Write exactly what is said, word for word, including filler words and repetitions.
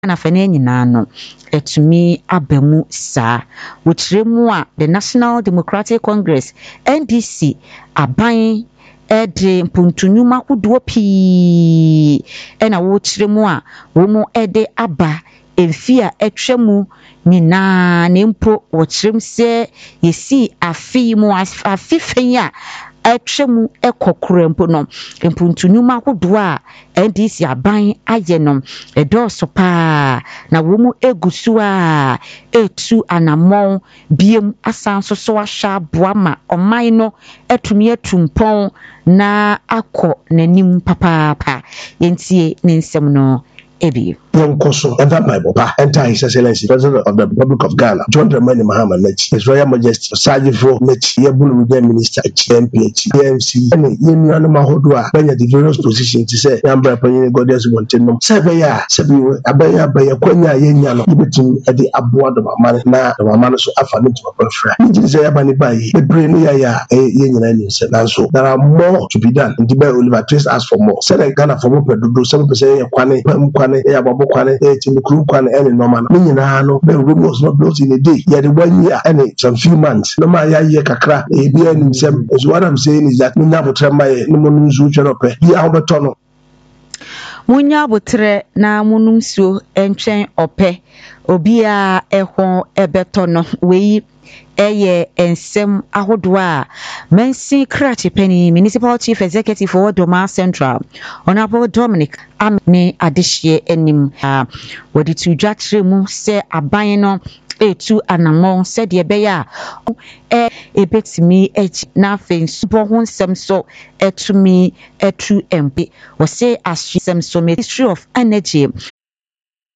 na fene nyina no etumi abamu sa wochiremu a the National Democratic Congress N D C aban ede mpuntunyuma kudo pii ena wochiremu a wo mu ede aba emfia etwemu nyina ne mpo wochirem se yesi afi mu afifen a atwemu ekokrempo no mpuntunyuma kudo a N D C aban aye no edoso pa na wo mu egusu a etu anamon biem asanso so ahwa boama oman no etumi etumpon na akọ nanim papa yentie ne nsem no ebi Yonkoso, and that my papa, enter His Excellency, President of the Republic of Ghana, John Dramani Mahama Nechi, His Royal Majesty, Sajifo Nechi, Yabulu Ruben Minister, M P H, E M C, and Yemi Mahodua, Benya the various positions to say, Yambra Panyini Goddess Montino, Sabaya, Sabu, Abaya, Baya, Konya, Yeniano, Ibetin at the Abuad of Mamma, Na, the Mamma, so I found it to my friend. It is a Yabani Bayi, the brain, Yaya, Yenian, and so there are more to be done. In the Bay Oliver Trace ask for more. Said Ghana for more, do seven percent, Kwane, Kwane, Yababo. Kwane eighteen the crew kwane any normal no nyina no be room was not built in a day yeah the one year and some few months no ma ya year kakra e bi anim sem so what I'm saying is that munya botre mai no mo nzu twere ope ya obeto no munya botre na munum suo entwen ope obi a ehon ebeto no we eye ensem ahodo a Mensi Krachi Penny Municipal Chief Executive for Doma Central Honorable Dominic Amne Adishie enim uh, wadi to jatre mu se aban no etu anamon said ye beya e ebetimi echi na afen subo ho nsem so etumi etu mp we say as sem so Ministry of Energy